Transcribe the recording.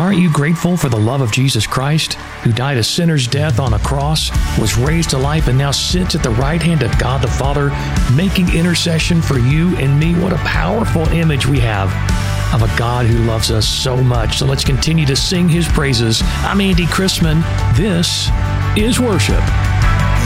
Aren't you grateful for the love of Jesus Christ, who died a sinner's death on a cross, was raised to life, and now sits at the right hand of God the Father, making intercession for you and me? What a powerful image we have of a God who loves us so much. So let's continue to sing His praises. I'm Andy Chrisman. This is worship.